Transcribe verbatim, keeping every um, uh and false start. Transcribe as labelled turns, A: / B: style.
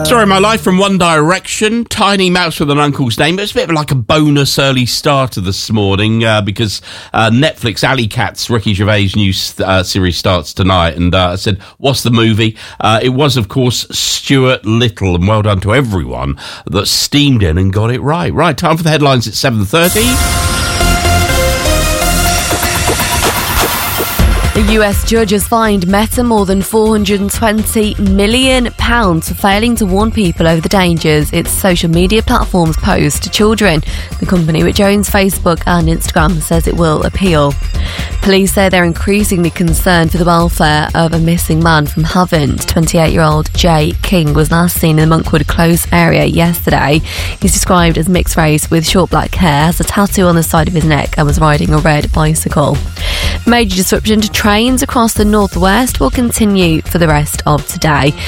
A: Story of my life from One Direction. Tiny Mouse with an uncle's name. It's a bit of like a bonus early starter this morning uh, because uh, Netflix Alley Cat's Ricky Gervais' new uh, series starts tonight. And uh, I said, what's the movie? Uh, it was, of course, Stuart Little. And well done to everyone that steamed in and got it right. Right, time for the headlines at seven thirty.
B: The U S judge has fined Meta more than four hundred twenty million pounds for failing to warn people over the dangers its social media platforms pose to children. The company, which owns Facebook and Instagram, says it will appeal. Police say they're increasingly concerned for the welfare of a missing man from Havant. twenty-eight-year-old Jay King was last seen in the Monkwood Close area yesterday. He's described as mixed race with short black hair, has a tattoo on the side of his neck and was riding a red bicycle. Major disruption to trains across the northwest will continue for the rest of today.